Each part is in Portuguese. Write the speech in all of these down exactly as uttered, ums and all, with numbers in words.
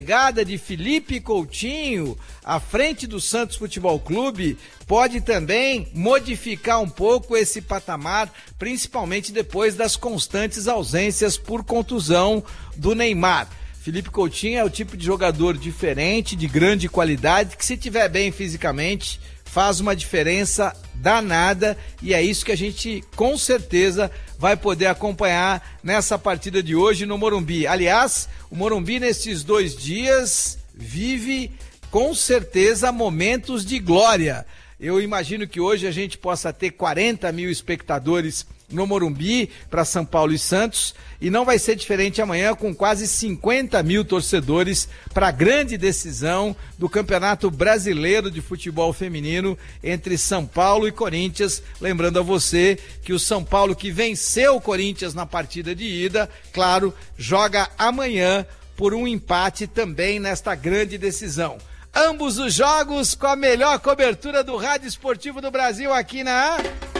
chegada de Felipe Coutinho à frente do Santos Futebol Clube pode também modificar um pouco esse patamar, principalmente depois das constantes ausências por contusão do Neymar. Felipe Coutinho é o tipo de jogador diferente, de grande qualidade, que se tiver bem fisicamente faz uma diferença danada, e é isso que a gente com certeza vai poder acompanhar nessa partida de hoje no Morumbi. Aliás, o Morumbi nesses dois dias vive com certeza momentos de glória. Eu imagino que hoje a gente possa ter quarenta mil espectadores no Morumbi para São Paulo e Santos, e não vai ser diferente amanhã com quase cinquenta mil torcedores para a grande decisão do Campeonato Brasileiro de Futebol Feminino entre São Paulo e Corinthians. Lembrando a você que o São Paulo, que venceu o Corinthians na partida de ida, claro, joga amanhã por um empate também nesta grande decisão. Ambos os jogos com a melhor cobertura do Rádio Esportivo do Brasil aqui na...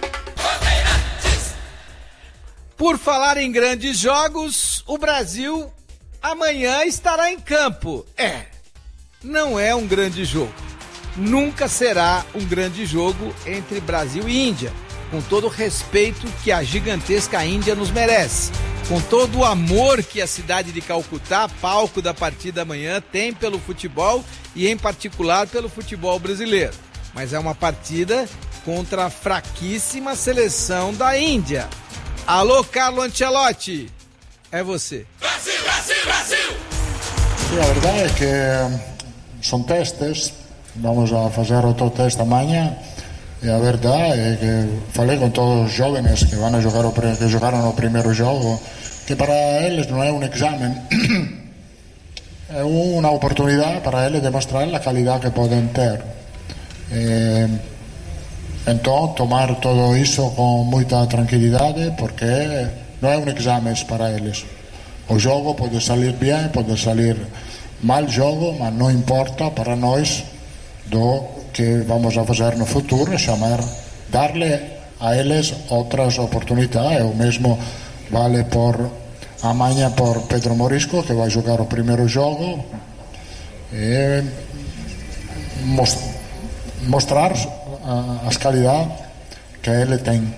Por falar em grandes jogos, o Brasil amanhã estará em campo. É, não é um grande jogo. Nunca será um grande jogo entre Brasil e Índia, com todo o respeito que a gigantesca Índia nos merece, com todo o amor que a cidade de Calcutá, palco da partida amanhã, tem pelo futebol e em particular pelo futebol brasileiro. Mas é uma partida contra a fraquíssima seleção da Índia. Alô, Carlo Ancelotti, é você. Brasil, Brasil, Brasil! Sí, a verdade é que son testes, vamos a fazer outro teste amanhã, e a verdade é que falei com todos os jovens que van a jogar o, que jogaram o primeiro jogo, que para eles não é um exame, é uma oportunidade para eles de mostrar a qualidade que podem ter. E, então, tomar tudo isso com muita tranquilidade, porque não é um exame para eles. O jogo pode sair bem, pode sair mal jogo, mas não importa para nós do que vamos a fazer no futuro, é chamar, dar-lhe a eles outras oportunidades. O mesmo vale por amanhã por Pedro Morisco, que vai jogar o primeiro jogo, e mostrar as qualidades que ele tem.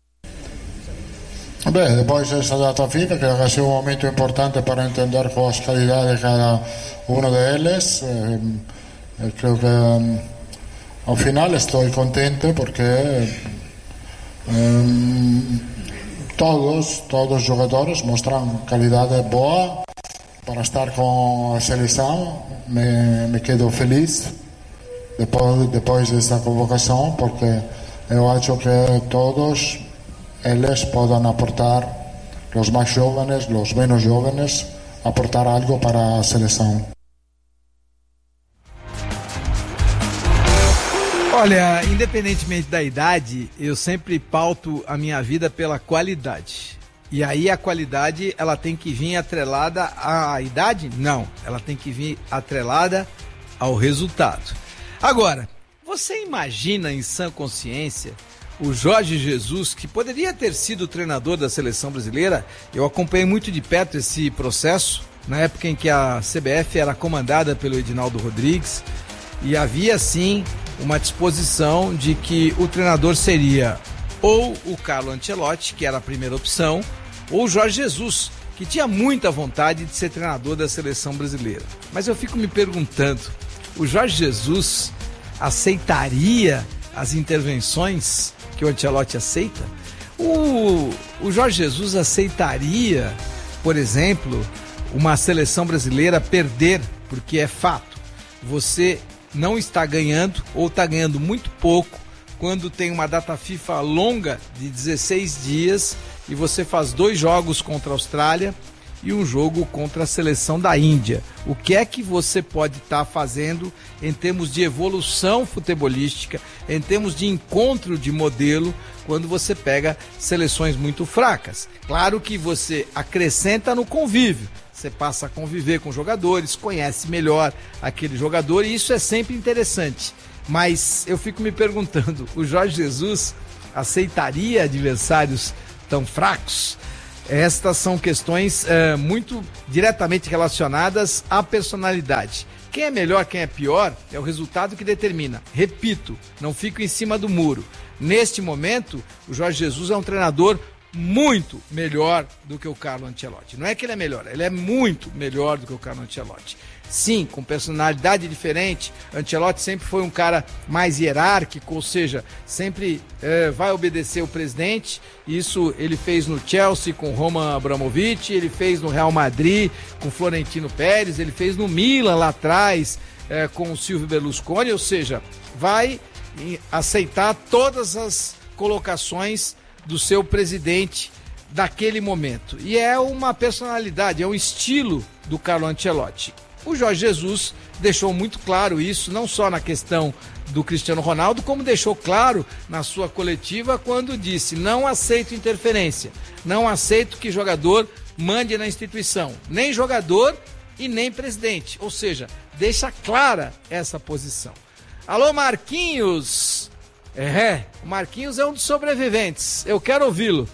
Bem, depois dessa data FIFA, que vai ser um momento importante para entender com as qualidades de cada um deles, eh, eu creio que um, ao final estou contente porque um, todos, todos os jogadores mostram qualidade boa para estar com a seleção. Me, me quedo feliz Depois, depois dessa convocação, porque eu acho que todos eles podem aportar, os mais jovens, os menos jovens, aportar algo para a seleção. Olha, independentemente da idade, eu sempre pauto a minha vida pela qualidade. E aí a qualidade, ela tem que vir atrelada à idade? Não, ela tem que vir atrelada ao resultado. Agora, você imagina em sã consciência o Jorge Jesus, que poderia ter sido o treinador da seleção brasileira? Eu acompanhei muito de perto esse processo, na época em que a C B F era comandada pelo Edinaldo Rodrigues, e havia sim uma disposição de que o treinador seria ou o Carlo Ancelotti, que era a primeira opção, ou o Jorge Jesus, que tinha muita vontade de ser treinador da seleção brasileira. Mas eu fico me perguntando, o Jorge Jesus aceitaria as intervenções que o Ancelotti aceita? O, o Jorge Jesus aceitaria, por exemplo, uma seleção brasileira perder, porque é fato, você não está ganhando ou está ganhando muito pouco quando tem uma data FIFA longa de dezesseis dias e você faz dois jogos contra a Austrália e um jogo contra a seleção da Índia. O que é que você pode estar tá fazendo em termos de evolução futebolística, em termos de encontro de modelo, quando você pega seleções muito fracas? Claro que você acrescenta no convívio, você passa a conviver com jogadores, conhece melhor aquele jogador e isso é sempre interessante. Mas eu fico me perguntando, o Jorge Jesus aceitaria adversários tão fracos? Estas são questões uh, muito diretamente relacionadas à personalidade. Quem é melhor, quem é pior, é o resultado que determina. Repito, não fico em cima do muro. Neste momento, o Jorge Jesus é um treinador muito melhor do que o Carlo Ancelotti. Não é que ele é melhor, ele é muito melhor do que o Carlo Ancelotti. Sim, com personalidade diferente. Ancelotti sempre foi um cara mais hierárquico, ou seja, sempre é, vai obedecer o presidente. Isso ele fez no Chelsea com Roman Abramovich, ele fez no Real Madrid com Florentino Pérez, ele fez no Milan lá atrás é, com o Silvio Berlusconi, ou seja, vai aceitar todas as colocações do seu presidente daquele momento. E é uma personalidade, é um estilo do Carlo Ancelotti. O Jorge Jesus deixou muito claro isso, não só na questão do Cristiano Ronaldo, como deixou claro na sua coletiva quando disse: não aceito interferência, não aceito que jogador mande na instituição, nem jogador e nem presidente. Ou seja, deixa clara essa posição. Alô, Marquinhos! É, o Marquinhos é um dos sobreviventes. Eu quero ouvi-lo.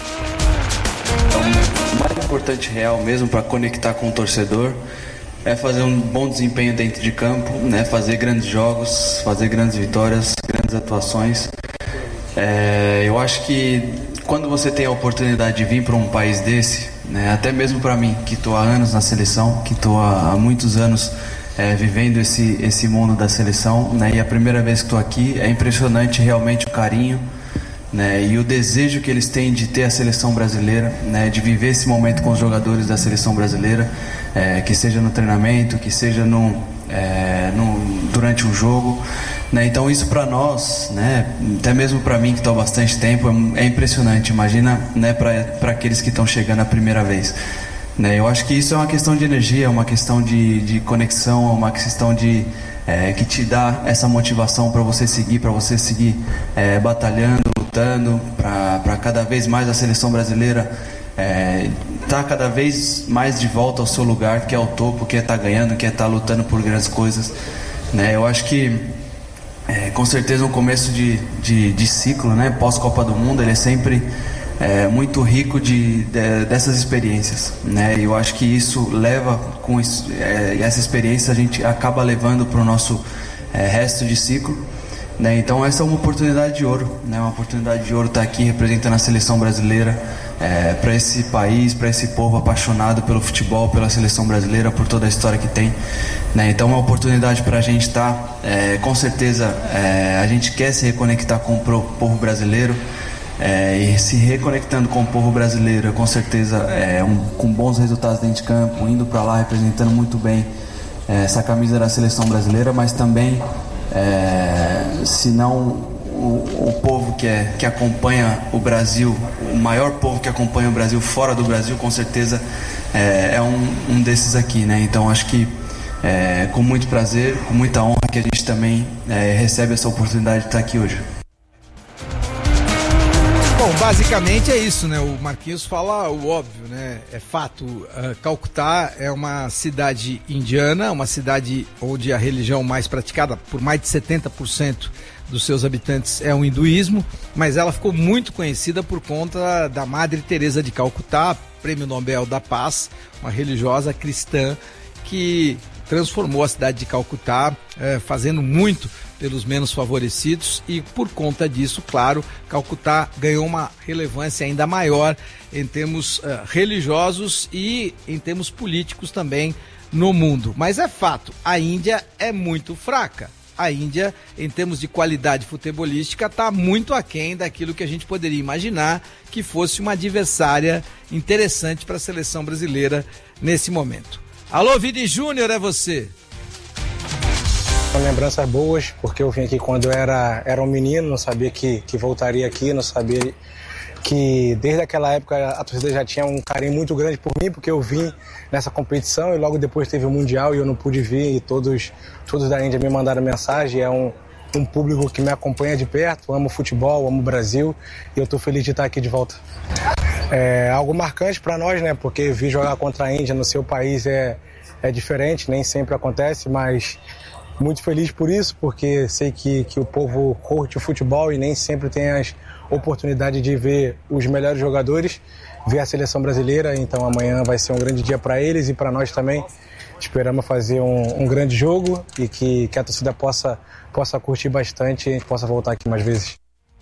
O mais importante real mesmo para conectar com o torcedor é fazer um bom desempenho dentro de campo, né? Fazer grandes jogos, fazer grandes vitórias, grandes atuações. É, eu acho que quando você tem a oportunidade de vir para um país desse, né? Até mesmo para mim, que estou há anos na seleção, que estou há, há muitos anos É, vivendo esse, esse mundo da seleção, né? E a primeira vez que estou aqui, é impressionante realmente o carinho, né? E o desejo que eles têm de ter a seleção brasileira, né? De viver esse momento com os jogadores da seleção brasileira, é, que seja no treinamento, que seja no, é, no, durante o jogo, né? Então isso para nós, né? Até mesmo para mim que estou há bastante tempo, é, é impressionante. Imagina, né? Para aqueles que estão chegando a primeira vez. Eu acho que isso é uma questão de energia, uma questão de, de conexão, uma questão de, é, que te dá essa motivação para você seguir, para você seguir é, batalhando, lutando, para cada vez mais a seleção brasileira é, tá cada vez mais de volta ao seu lugar, que é o topo, que é estar tá ganhando, que é estar tá lutando por grandes coisas. Né? Eu acho que é, com certeza um começo de, de, de ciclo, né? Pós-Copa do Mundo, ele é sempre É, muito rico de, de, dessas experiências, né? E eu acho que isso leva, com isso, é, essa experiência a gente acaba levando para o nosso é, resto de ciclo, né? Então essa é uma oportunidade de ouro, né? Uma oportunidade de ouro estar aqui representando a seleção brasileira é, para esse país, para esse povo apaixonado pelo futebol, pela seleção brasileira, por toda a história que tem, né? Então é uma oportunidade para a gente estar, é, com certeza, é, a gente quer se reconectar com o povo brasileiro. É, e se reconectando com o povo brasileiro, com certeza, é, um, com bons resultados dentro de campo, indo para lá representando muito bem é, essa camisa da seleção brasileira, mas também, é, se não o, o povo que, é, que acompanha o Brasil, o maior povo que acompanha o Brasil fora do Brasil, com certeza é, é um, um desses aqui, né? Então acho que é, com muito prazer, com muita honra que a gente também é, recebe essa oportunidade de estar aqui hoje. Bom, basicamente é isso, né? O Marquinhos fala o óbvio, né? É fato, uh, Calcutá é uma cidade indiana, uma cidade onde a religião mais praticada por mais de setenta por cento dos seus habitantes é o hinduísmo, mas ela ficou muito conhecida por conta da Madre Teresa de Calcutá, Prêmio Nobel da Paz, uma religiosa cristã que transformou a cidade de Calcutá, eh, fazendo muito pelos menos favorecidos, e por conta disso, claro, Calcutá ganhou uma relevância ainda maior em termos uh, religiosos e em termos políticos também no mundo. Mas é fato, a Índia é muito fraca. A Índia, em termos de qualidade futebolística, está muito aquém daquilo que a gente poderia imaginar que fosse uma adversária interessante para a seleção brasileira nesse momento. Alô, Vini Júnior, é você. São lembranças boas, porque eu vim aqui quando eu era, era um menino, não sabia que, que voltaria aqui, não sabia que desde aquela época a torcida já tinha um carinho muito grande por mim, porque eu vim nessa competição e logo depois teve o Mundial e eu não pude vir, e todos, todos da Índia me mandaram mensagem. É um, um público que me acompanha de perto, amo futebol, amo o Brasil, e eu estou feliz de estar aqui de volta. É algo marcante para nós, né? Porque vir jogar contra a Índia no seu país é, é diferente, nem sempre acontece, mas muito feliz por isso, porque sei que, que o povo curte o futebol e nem sempre tem as oportunidades de ver os melhores jogadores, ver a seleção brasileira. Então amanhã vai ser um grande dia para eles e para nós também. Esperamos fazer um, um grande jogo e que, que a torcida possa, possa curtir bastante e a gente possa voltar aqui mais vezes.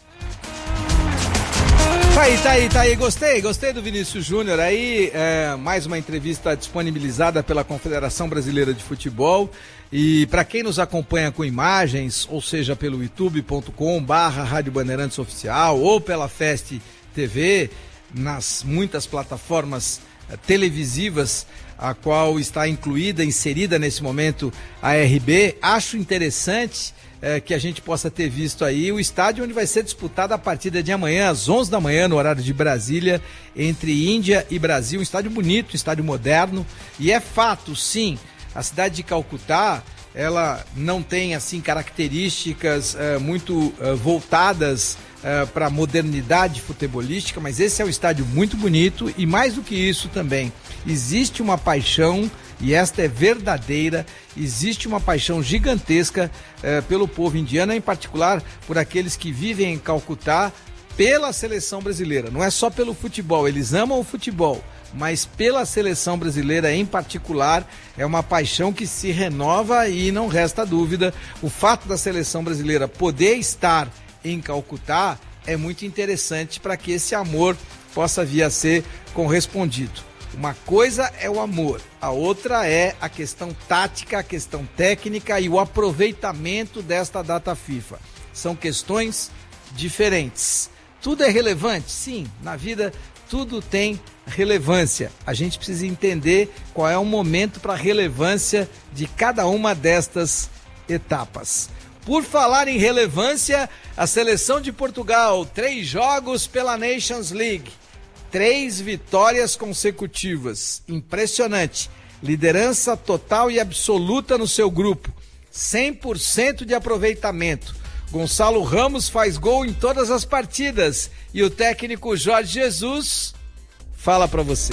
Tá aí, tá aí, tá aí, gostei, gostei do Vinícius Júnior aí, é, mais uma entrevista disponibilizada pela Confederação Brasileira de Futebol. E para quem nos acompanha com imagens, ou seja, pelo youtube ponto com barra Rádio Bandeirantes Oficial ou pela Fest T V, nas muitas plataformas uh, televisivas, a qual está incluída, inserida nesse momento a R B, acho interessante uh, que a gente possa ter visto aí o estádio onde vai ser disputada a partida de amanhã, às onze da manhã, no horário de Brasília, entre Índia e Brasil. Um estádio bonito, um estádio moderno, e é fato, sim, a cidade de Calcutá, ela não tem assim características uh, muito uh, voltadas uh, para a modernidade futebolística, mas esse é um estádio muito bonito e mais do que isso também, existe uma paixão, e esta é verdadeira, existe uma paixão gigantesca uh, pelo povo indiano, em particular por aqueles que vivem em Calcutá, pela seleção brasileira. Não é só pelo futebol, eles amam o futebol, mas pela seleção brasileira em particular, é uma paixão que se renova e não resta dúvida. O fato da seleção brasileira poder estar em Calcutá é muito interessante para que esse amor possa vir a ser correspondido. Uma coisa é o amor, a outra é a questão tática, a questão técnica e o aproveitamento desta data FIFA. São questões diferentes. Tudo é relevante? Sim, na vida tudo tem relevância. A gente precisa entender qual é o momento para a relevância de cada uma destas etapas. Por falar em relevância, a seleção de Portugal, três jogos pela Nations League, três vitórias consecutivas. Impressionante. Liderança total e absoluta no seu grupo. cem por cento de aproveitamento. Gonçalo Ramos faz gol em todas as partidas e o técnico Jorge Jesus fala para você.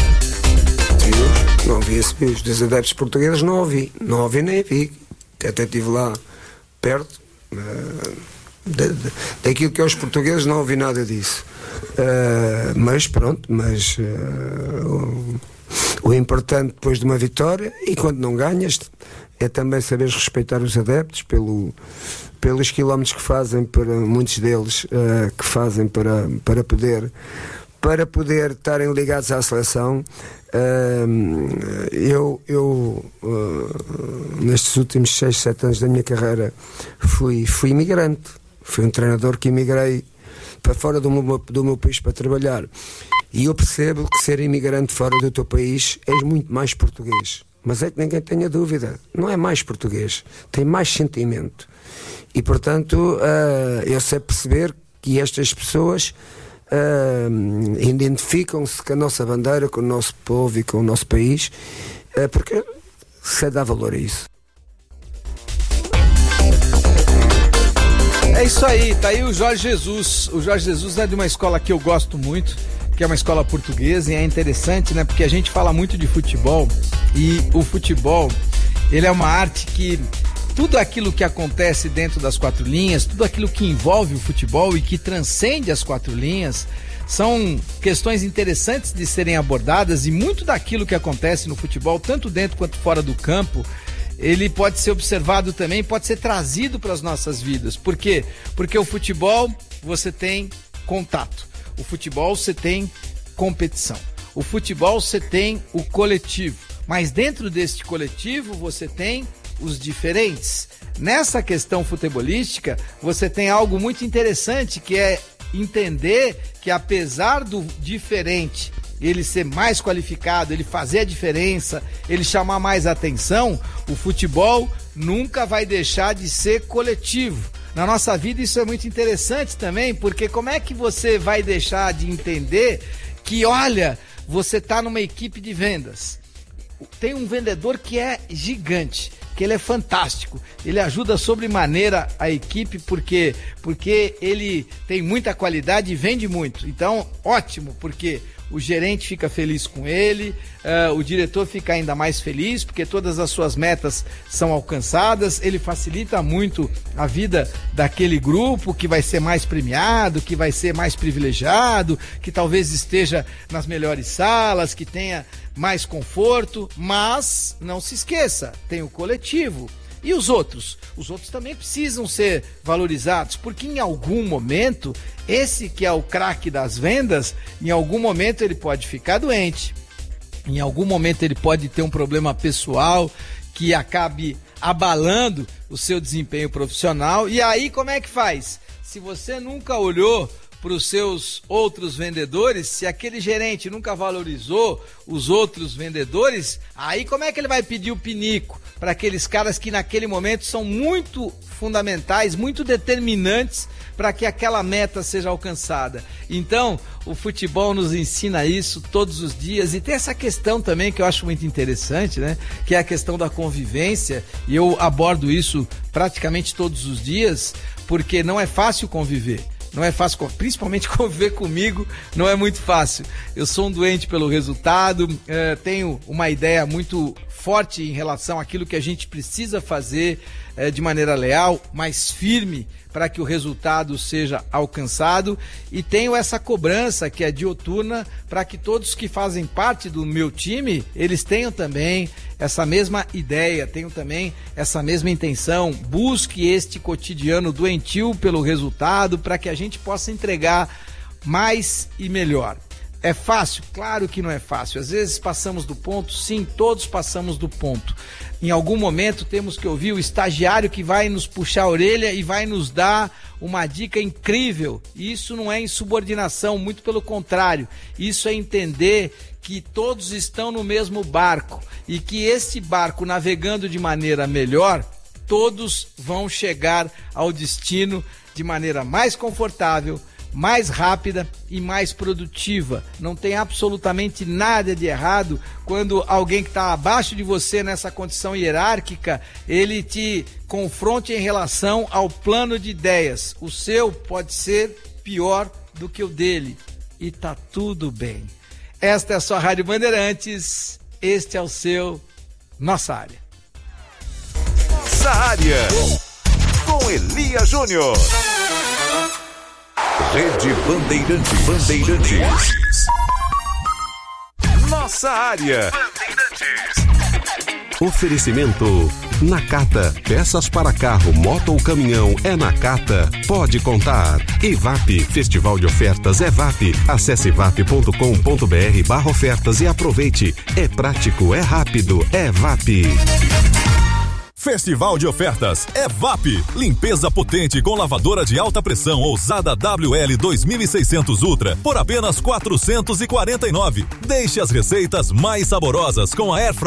Não ouvi esse vídeo dos adeptos portugueses, não ouvi, não ouvi nem vi, até estive lá perto, uh, de, de, daquilo que é os portugueses não ouvi nada disso, uh, mas pronto, mas uh, o, o importante depois de uma vitória, e quando não ganhas, é também saberes respeitar os adeptos pelo pelos quilómetros que fazem, para muitos deles uh, que fazem para, para poder para poder estarem ligados à seleção. Uh, eu eu uh, nestes últimos seis, sete anos da minha carreira fui, fui imigrante, fui um treinador que imigrei para fora do meu, do meu país para trabalhar, e eu percebo que ser imigrante fora do teu país és muito mais português, mas é que ninguém tenha dúvida, não é mais português, tem mais sentimento. E, portanto, uh, eu sei perceber que estas pessoas uh, identificam-se com a nossa bandeira, com o nosso povo e com o nosso país, uh, porque se dá valor a isso. É isso aí, tá aí o Jorge Jesus. O Jorge Jesus é de uma escola que eu gosto muito, que é uma escola portuguesa, e é interessante, né? Porque a gente fala muito de futebol, e o futebol, ele é uma arte que tudo aquilo que acontece dentro das quatro linhas, tudo aquilo que envolve o futebol e que transcende as quatro linhas, são questões interessantes de serem abordadas, e muito daquilo que acontece no futebol, tanto dentro quanto fora do campo, ele pode ser observado também, pode ser trazido para as nossas vidas. Por quê? Porque o futebol, você tem contato. O futebol, você tem competição. O futebol, você tem o coletivo. Mas dentro deste coletivo, você tem os diferentes. Nessa questão futebolística, você tem algo muito interessante, que é entender que, apesar do diferente ele ser mais qualificado, ele fazer a diferença, ele chamar mais atenção, o futebol nunca vai deixar de ser coletivo. Na nossa vida isso é muito interessante também, porque como é que você vai deixar de entender que, olha, você está numa equipe de vendas, tem um vendedor que é gigante, que ele é fantástico, ele ajuda sobremaneira a equipe, porque, porque ele tem muita qualidade e vende muito. Então, ótimo, porque o gerente fica feliz com ele, uh, o diretor fica ainda mais feliz, porque todas as suas metas são alcançadas, ele facilita muito a vida daquele grupo que vai ser mais premiado, que vai ser mais privilegiado, que talvez esteja nas melhores salas, que tenha mais conforto, mas não se esqueça, tem o coletivo. E os outros? Os outros também precisam ser valorizados, porque em algum momento, esse que é o craque das vendas, em algum momento ele pode ficar doente, em algum momento ele pode ter um problema pessoal que acabe abalando o seu desempenho profissional. E aí como é que faz? Se você nunca olhou para os seus outros vendedores, se aquele gerente nunca valorizou os outros vendedores, aí como é que ele vai pedir o pinico para aqueles caras que naquele momento são muito fundamentais, muito determinantes para que aquela meta seja alcançada? Então, o futebol nos ensina isso todos os dias, e tem essa questão também que eu acho muito interessante, né? Que é a questão da convivência, e eu abordo isso praticamente todos os dias, porque não é fácil conviver. Não é fácil, principalmente conviver comigo, não é muito fácil. Eu sou um doente pelo resultado, eh, tenho uma ideia muito forte em relação àquilo que a gente precisa fazer eh, de maneira leal, mais firme, para que o resultado seja alcançado, e tenho essa cobrança que é dioturna para que todos que fazem parte do meu time, eles tenham também essa mesma ideia, tenham também essa mesma intenção, busque este cotidiano doentio pelo resultado para que a gente possa entregar mais e melhor. É fácil? Claro que não é fácil. Às vezes passamos do ponto, sim, todos passamos do ponto. Em algum momento temos que ouvir o estagiário que vai nos puxar a orelha e vai nos dar uma dica incrível. E isso não é insubordinação, muito pelo contrário. Isso é entender que todos estão no mesmo barco e que esse barco, navegando de maneira melhor, todos vão chegar ao destino de maneira mais confortável, mais rápida e mais produtiva. Não tem absolutamente nada de errado quando alguém que está abaixo de você nessa condição hierárquica, ele te confronte em relação ao plano de ideias. O seu pode ser pior do que o dele e tá tudo bem. Esta é a sua Rádio Bandeirantes, este é o seu Nossa Área. Nossa Área, com Elia Júnior. Rede Bandeirantes. Bandeirantes. Nossa Área. Oferecimento Nakata. Peças para carro, moto ou caminhão é Nakata. Pode contar. Evap. Festival de ofertas Evap. Acesse evap ponto com ponto br barra ofertas e aproveite. É prático, é rápido, é Evap. Festival de ofertas Evap. Limpeza potente com lavadora de alta pressão ousada W L dois mil e seiscentos Ultra por apenas quatrocentos e quarenta e nove. Deixe as receitas mais saborosas com a Air Fryer